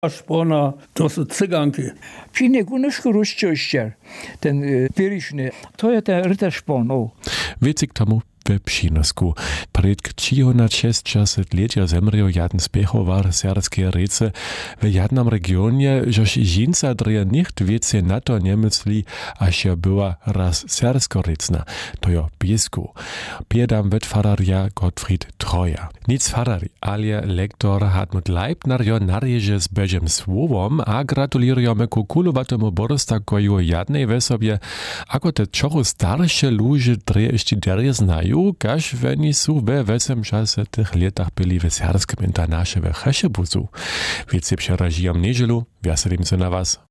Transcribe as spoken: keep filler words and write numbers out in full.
Špona, to sú cyganky. Při nekuneško rozčošťar, ten pirišný, to je ten rytar šponov. Wiecie k tomu we przynosku. Przed trzysta lecia zemrał jeden spechowar serbskiej rece w jednym regionie, żeż żinca dreja nikt więcej na to nie myśli, a się była raz serskorecna, to jo piesku. Piedam wet fararia Gottfried Troja. Nic farari, ale lektor Hartmut Leibner jo narjeże z beżem słowom, a gratulujemy ku kulowatemu borostakoju jednej wesobie, ako te czocho starsze ludzie dreja jeszcze derje znają, kaž veni su ve vecem čase tých letach byli v serbskim internaše ve Chešebuzu. Wiecie przerażijam niedzielu, wiaselim se na was.